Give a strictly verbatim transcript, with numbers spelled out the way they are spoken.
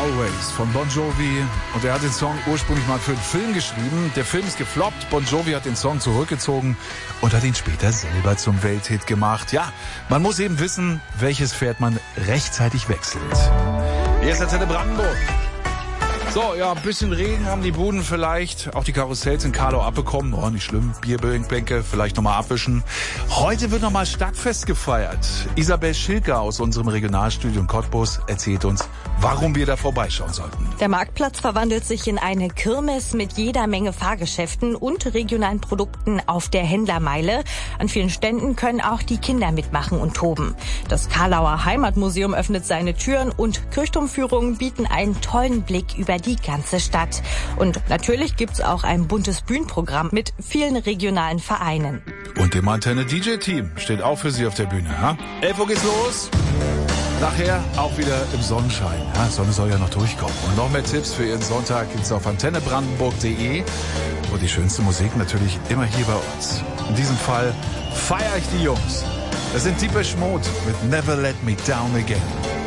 Always von Bon Jovi. Und er hat den Song ursprünglich mal für einen Film geschrieben. Der Film ist gefloppt. Bon Jovi hat den Song zurückgezogen und hat ihn später selber zum Welthit gemacht. Ja, man muss eben wissen, welches Pferd man rechtzeitig wechselt. Hier ist Antenne Brandenburg. So, ja, ein bisschen Regen haben die Buden vielleicht. Auch die Karussells in Karlau abbekommen. Oh, nicht schlimm. Bierbänke vielleicht nochmal abwischen. Heute wird nochmal Stadtfest gefeiert. Isabel Schilker aus unserem Regionalstudio in Cottbus erzählt uns, warum wir da vorbeischauen sollten. Der Marktplatz verwandelt sich in eine Kirmes mit jeder Menge Fahrgeschäften und regionalen Produkten auf der Händlermeile. An vielen Ständen können auch die Kinder mitmachen und toben. Das Karlauer Heimatmuseum öffnet seine Türen und Kirchturmführungen bieten einen tollen Blick über die ganze Stadt. Und natürlich gibt's auch ein buntes Bühnenprogramm mit vielen regionalen Vereinen. Und dem Antenne-D J-Team steht auch für Sie auf der Bühne. Ha? elf Uhr geht's los. Nachher auch wieder im Sonnenschein. Ja, Sonne soll ja noch durchkommen. Und noch mehr Tipps für Ihren Sonntag gibt's auf antenne brandenburg punkt de. Und die schönste Musik natürlich immer hier bei uns. In diesem Fall feiere ich die Jungs. Das sind Depeche Mode mit Never Let Me Down Again.